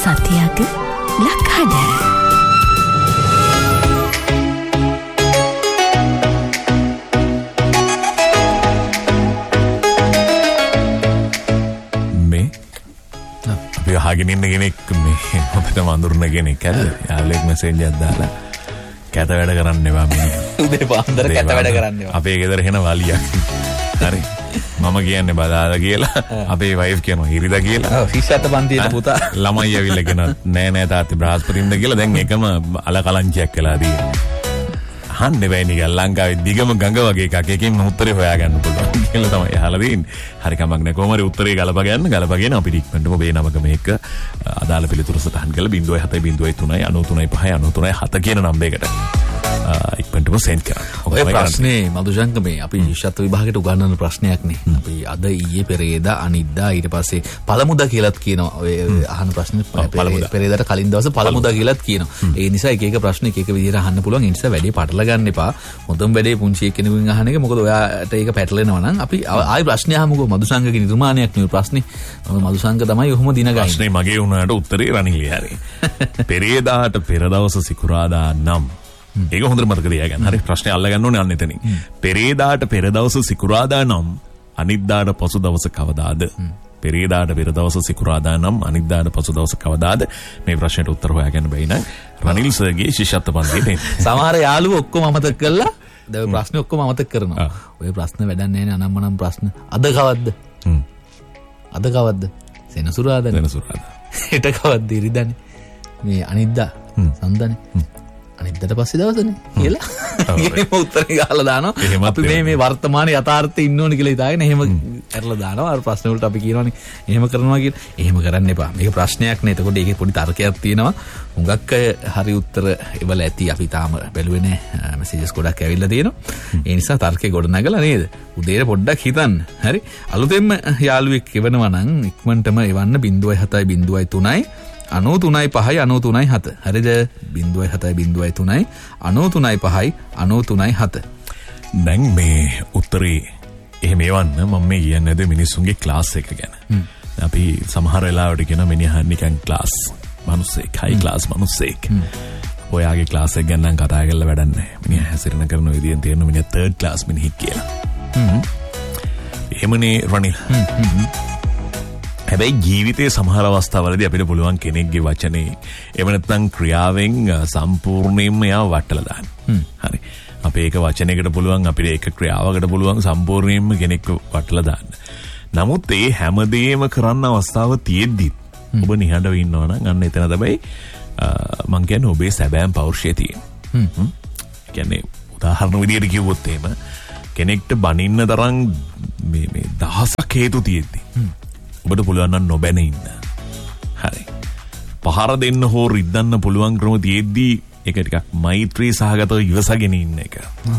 සතියක ලක්හඩ මේ අපි අහගෙන ඉන්න කෙනෙක් මේ අපිට වඳුරන කෙනෙක් ඇද්ද? යාළුවෙක් මෙසේජ් එකක් දාලා කැත වැඩ කරන්න එපා මේ. උදේ පාන්දර කැත වැඩ කරන්න එපා. අපේ ගෙදර එන වලියක්. හරි. මම කියන්නේ බදාලා කියලා. අපේ වයිෆ් කියනවා හිරිදා කියලා. ඔව් ශිෂ්‍යත්ව පන්තියේ පුතා. ළමයි ඇවිල්ලා කියනවා නෑ තාත්ති බ්‍රහස්පතින්ද කියලා. දැන් ඒකම අලකලංචියක් වෙලා තියෙනවා. අහන්න බෑ නිකන් ලංකාවේ දිගම ගඟ වගේ එකක්. එකකින් උත්තරේ හොයාගන්න පුළුවන් කියලා තමයි අහලා තියෙන්නේ. හරි කමක් නෑ. කොහොම හරි උත්තරේ ගලපගෙන අපිට ඉක්මනටම මේ නමක මේක අදාළ පිළිතුරු සටහන් කරලා 0703 93 93 7 කියන නම්බරයකට ඉක්මනටම සෙන්ඩ් කරන්න. ඔය ප්‍රශ්නේ මදුශංක මේ අපි ශිෂ්‍යත්ව විභාගයට උගන්වන ප්‍රශ්නයක් නේ. අපි අද ඊයේ පෙරේදා අනිද්දා ඊට පස්සේ පළමුදා කියලාත් කියනවා. ඔය අහන ප්‍රශ්නේ පෙරේදාට කලින් දවසේ පළමුදා කියලාත් කියනවා. ඒ නිසා එක එක ප්‍රශ්න එක එක විදිහට අහන්න පුළුවන්. ඒ නිසා වැඩි පටල ගන්න එපා. මොතම් වැඩේ පුංචි කෙනෙකුගෙන් අහන එක. මොකද ඔයාට ඒක පැටලෙනවා නම් අපි ආයි ප්‍රශ්නේ අහමුකෝ. මදුශංකගේ නිර්මාණයක් නෙවෙයි ප්‍රශ්නේ. මදුශංක තමයි ඔහොම දිනගන්නේ. ප්‍රශ්නේ මගේ වුණාට උත්තරේ රනිලි හරි. පෙරේදාට පෙර දවස සිකුරාදා නම් ඒක හොඳට මතක තියාගන්න. හරි ප්‍රශ්නේ අල්ලගන්න ඕනේ අන්න එතනින්. පෙරේදාට පෙර දවස සිකුරාදා නම් අනිද්දාට පසු දවස කවදාද? පෙරේදාට පෙර දවස සිකුරාදා නම් අනිද්දාට පසු දවස කවදාද? මේ ප්‍රශ්නෙට උත්තර හොයාගන්න බැයි නම් රනිල් සර්ගේ ශිෂ්‍යත්ව පන්තියට එන්න. සමහර යාළුවෝ ඔක්කොම අමතක කරලා දැන් ප්‍රශ්නේ ඔක්කොම අමතක කරනවා. ඔය ප්‍රශ්න වැඩක් නැහැ නේ අනම්මනම් ප්‍රශ්න. අද කවද්ද? අද කවද්ද? සෙනසුරාදා. හෙට කවද්ද? ඉරිදානේ. මේ අනිද්දා සඳනේ. අනිද්දාට පස්සේ දවසනේ කියලා. එහෙම උත්තරේ ගහලා දානවා. අපි මේ වර්තමාන යථාර්ථයේ ඉන්න ඕනේ කියලා හිතාගෙන එහෙම කරලා දානවා. අර ප්‍රශ්න වලට අපි කියනවානේ එහෙම කරනවා කියලා. එහෙම කරන්න එපා. මේක ප්‍රශ්නයක් නේ. එතකොට ඒකේ පොඩි තර්කයක් තියෙනවා. හුඟක් හරි උත්තර එවල ඇති. අපි තාම බැලුවේ නෑ. මෙසේජස් ගොඩක් ඇවිල්ලා තියෙනවා. ඒ නිසා තර්කේ ගොඩ නැගලා නේද? උදේට පොඩ්ඩක් හිතන්න. හරි. අලුතෙන්ම යාළුවෙක් එවනවා නම් ඉක්මනටම එවන්න 0703 93 5 93 7. හරිද? 0703 93 5 93 7. දැන් මේ උත්තරේ එහෙම එවන්න මම මේ කියන්නේ නැද මිනිස්සුන්ගේ ක්ලාස් එක ගැන. අපි සමහර වෙලාවට කියන මිනිහා නිකන් ක්ලාස් මිනිස්සෙක්, හයි ක්ලාස් මිනිස්සෙක්. ඔයාගේ ක්ලාස් එක ගැන නම් කතා කරලා වැඩක් නැහැ. මිනිහා හැසිරෙන කරන විදියෙන් තේරෙන මිනිහා තර්ඩ් ක්ලාස් මිනිහෙක් කියලා. එහෙමනේ රනිල්. හැබැයි ජීවිතයේ සමහර අවස්ථාවලදී අපිට පුළුවන් කෙනෙක්ගේ වචනේ එහෙම නැත්නම් ක්‍රියාවෙන් සම්පූර්ණයෙන්ම යාව වටලා දාන්න. හරි. අපි ඒක වචනයකට පුළුවන් අපිට ඒක ක්‍රියාවකට පුළුවන් සම්පූර්ණයෙන්ම කෙනෙක්ව වටලා දාන්න. නමුත් ඒ හැමදේම කරන්න අවස්ථාව තියෙද්දි ඔබ නිහඬව ඉන්නවා නම් අන්න එතන තමයි මං කියන්නේ ඔබේ සැබෑම පෞරුෂය තියෙන්නේ. කියන්නේ උදාහරණ විදියට කිව්වොත් එහෙම කෙනෙක්ට බනින්න තරම් මේ දහසක් හේතු තියෙද්දි ඔබට පුළුවන් නම් නොබැන ඉන්න. හරි. පහර දෙන්න හෝ රිද්දන්න පුළුවන් ක්‍රම තියෙද්දී ඒක ටිකක් මෛත්‍රී සහගතව ඉවසගෙන ඉන්න එක.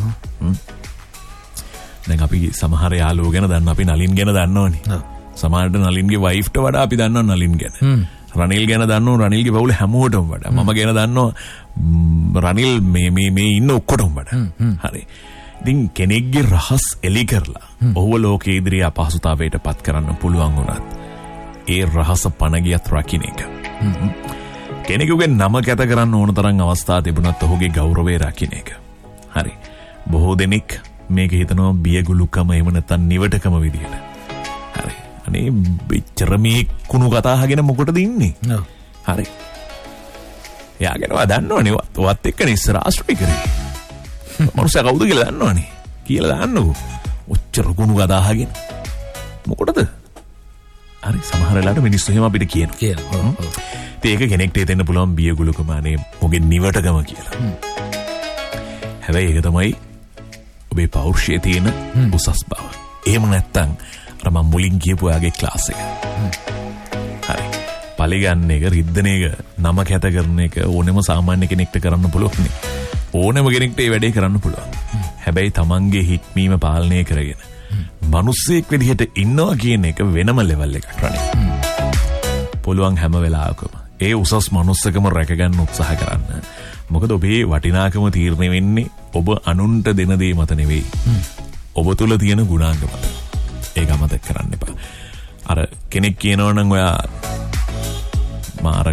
දැන් අපි සමහර යාළුවෝ ගැන දන්න අපි නලින් ගැන දන්නවනේ. සමහරට නලින්ගේ වයිෆ්ට වඩා අපි දන්නවා නලින් ගැන. රනිල් ගැන දන්නවා රනිල්ගේ පවුල හැමෝටම වඩා. මම ගැන දන්නවා රනිල් මේ ඉන්න ඔක්කොටම වඩා. හරි. ඉතින් කෙනෙක්ගේ රහස් එලි කරලා ඔහුව ලෝකයේ ඉදිරියේ අපහසුතාවයට පත් කරන්න පුළුවන් වුණත් ඒ රහස පණ ගියත් රකින්න එක. කෙනෙකුගේ නම කැත කරන්න ඕන තරම් අවස්ථා තිබුණත් ඔහුගේ ගෞරවය රකින්න එක. හරි. බොහෝ දෙනෙක් මේක හිතනවා බියගුලුකම එහෙම නැත්නම් නිවටකම විදියට. හරි. අනේ මෙච්චර මේ කුණු කතා අහගෙන මොකටද ඉන්නේ? හරි. යාගෙනවා දන්නවනේ ඔවත් එක්කනේ ඉස්සර ආශ්‍රය කරේ. මනුස්සයා කවුද කියලා දන්නවනේ. කියලා දාන්නකෝ. ඔච්චර කුණු කතා අහගෙන මොකටද? හරි සමහර වෙලාවට මිනිස්සු එහෙම අපිට කියනවා. ඒක කෙනෙක්ට හිතෙන්න පුළුවන් බියගුලුකම අනේ මොගේ නිවටකම කියලා. හැබැයි ඒක තමයි ඔබේ පෞරුෂයේ තියෙන උසස් බව. එහෙම නැත්තම් අර මම මුලින් කියපු ඔයාගේ ක්ලාස් එක. හරි. පලිගන්න එක, රිද්දන එක, නම කැත කරන එක ඕනෙම සාමාන්‍ය කෙනෙක්ට කරන්න පුළුවන් නේ. ඕනෙම කෙනෙක්ට ඒ වැඩේ කරන්න පුළුවන්. හැබැයි තමන්ගේ හික්මීම පාලනය කරගෙන මිනිස්සෙක් විදිහට ඉන්නවා කියන එක වෙනම ලෙවල් එකක් රණේ. පුළුවන් හැම වෙලාවකම ඒ උසස් මනුස්සකම රැකගන්න උත්සාහ කරන්න. මොකද ඔබේ වටිනාකම තීරණය වෙන්නේ ඔබ අනුන්ට දෙන දේ මත නෙවෙයි. ඔබ තුල තියෙන ගුණාංග මත. ඒක අමතක කරන්න එපා. අර කෙනෙක් කියනවා නම් ඔයා මාර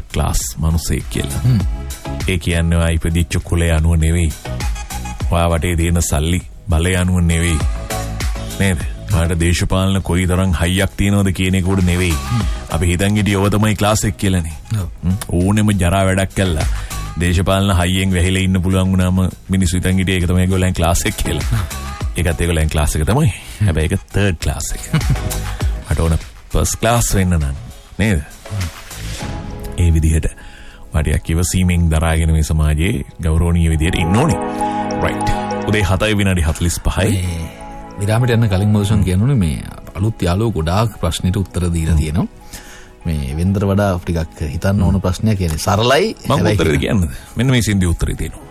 ක්ලාස් මනුස්සයෙක් කියලා. ඒ කියන්නේ ආ ඉපදිච්ච කුලේ අනුව නෙවෙයි. ඔයා වටේ තියෙන සල්ලි බලය අනුව නෙවෙයි. නේද? ඔයාට දේශපාලන කොයිතරම් හයියක් තියෙනවද කියන එක උඩ නෙවෙයි. අපි හිතන් හිටියේ ඔය තමයි ක්ලාස් එක කියලානේ. ඕනෙම ජරා වැඩක් කළා. දේශපාලන හයියෙන් වැහිලා ඉන්න පුළුවන් වුණාම මිනිස්සු හිතන් හිටියේ ඒක තමයි ඒගොල්ලන් ක්ලාස් එක කියලා. ඒකත් ඒගොල්ලන් ක්ලාස් එක තමයි. හැබැයි ඒක තර්ඩ් ක්ලාස් එක. මට ඕන ෆස්ට් ක්ලාස් වෙන්න නම් නේද? ඒ විදිහට වටියක් ඉවසීමෙන් දරාගෙන මේ සමාජයේ ගෞරවනීය විදිහට ඉන්න ඕනේ. රයිට්. උදේ 7:45යි. විරාමයට යන්න කලින් මොදසන් කියනුනේ මේ අලුත් යාළුවෝ ගොඩාක් ප්‍රශ්නෙට උත්තර දීලා තියෙනවා. මේ වෙන්දර වඩා ටිකක් හිතන්න ඕන ප්‍රශ්නයක් කියන්නේ සරලයි. මම උත්තරේ කියන්නද? මෙන්න මේ සින්දි උත්තරේ තියෙනවා.